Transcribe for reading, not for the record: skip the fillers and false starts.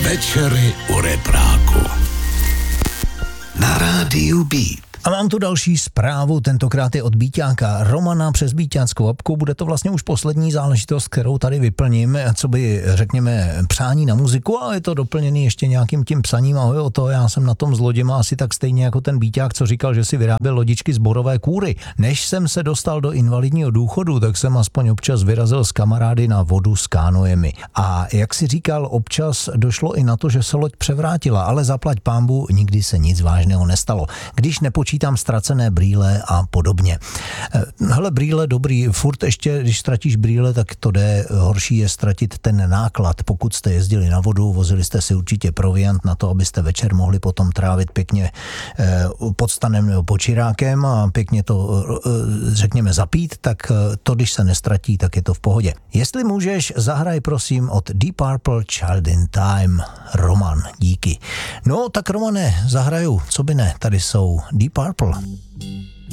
Večery u repráku na rádiu Beat. A mám tu další zprávu, tentokrát je od Bíťáka Romana přes Bíťáckou apku. Bude to vlastně už poslední záležitost, kterou tady vyplním, co by, řekněme, přání na muziku, ale je to doplněný ještě nějakým tím psaním. Ahoj, o to, já jsem na tom s loděma asi tak stejně jako ten Bíťák, co říkal, že si vyráběl lodičky z borové kůry. Než jsem se dostal do invalidního důchodu, tak jsem aspoň občas vyrazil s kamarády na vodu s kánojemi. A jak si říkal, občas došlo i na to, že se loď převrátila, ale zaplať pánbu, nikdy se nic vážného nestalo. Když nepočítám ztracené brýle a podobně. Hele, brýle dobrý, furt ještě, když ztratíš brýle, tak to jde, horší je ztratit ten náklad. Pokud jste jezdili na vodu, vozili jste si určitě proviant na to, abyste večer mohli potom trávit pěkně pod stanem nebo počirákem a pěkně to, řekněme, zapít, tak to, když se nestratí, tak je to v pohodě. Jestli můžeš, zahraj prosím od Deep Purple Child in Time. Roman, díky. No, tak Romane, zahraju, co by ne, tady jsou Deep Purple.